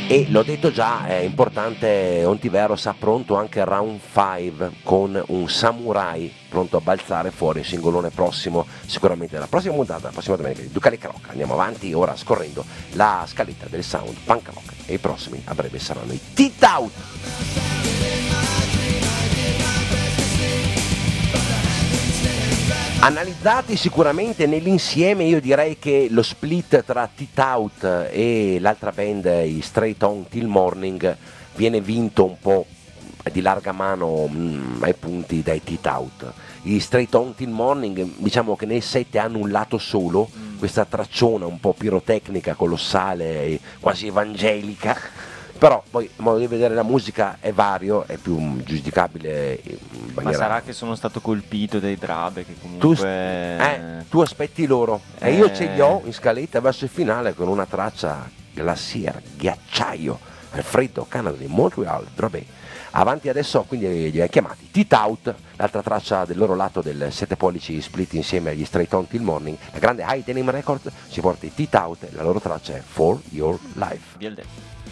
E l'ho detto già, è importante, Ontivero sa pronto anche Round 5 con un Samurai pronto a balzare fuori il singolone prossimo, sicuramente la prossima puntata, la prossima domenica di Ducali Rock. Andiamo avanti ora scorrendo la scaletta del sound punk rock e i prossimi a breve saranno i Tit Out. Analizzati sicuramente nell'insieme, io direi che lo split tra Tit Out e l'altra band, i Straight On Till Morning, viene vinto un po' di larga mano ai punti dai Tit Out. I Straight On Till Morning, diciamo che nel 7 hanno un lato solo, questa tracciona un po' pirotecnica, colossale, quasi evangelica. Però poi il modo di vedere la musica è vario, è più giudicabile in maniera... Ma sarà che sono stato colpito dai Drabe che comunque... Tu aspetti loro e io ce li ho in scaletta verso il finale con una traccia glacier, ghiacciaio, al freddo Canada di Montreal, Drabe. Avanti adesso, quindi li hai chiamati Tit Out, l'altra traccia del loro lato del 7 pollici split insieme agli Straight On Till Morning, la grande High Denim Records si porta i Tit Out e la loro traccia è For Your Life. Via il detto.